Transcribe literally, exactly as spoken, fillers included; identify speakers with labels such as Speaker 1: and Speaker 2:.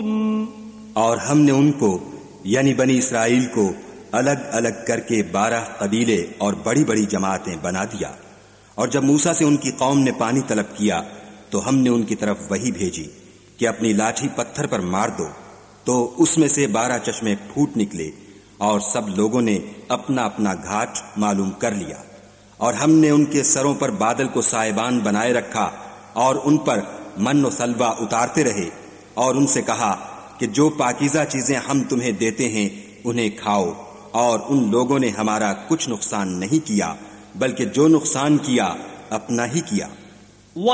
Speaker 1: और हमने उनको यानी बनी इसराइल को अलग अलग करके बारह कबीले और बड़ी बड़ी जमातें बना दिया। और जब मूसा से उनकी कौम ने पानी तलब किया तो हमने उनकी तरफ वही भेजी कि अपनी लाठी पत्थर पर मार दो, तो उसमें से बारह चश्मे फूट निकले और सब लोगों ने अपना अपना घाट मालूम कर लिया। और हमने उनके सरों पर बादल को साइबान बनाए रखा और उन पर मन और सलवा उतारते रहे और उनसे कहा कि जो पाकीज़ा चीजें हम तुम्हें देते हैं उन्हें खाओ। और उन लोगों ने हमारा कुछ नुकसान नहीं किया, बल्कि जो नुकसान किया अपना ही किया।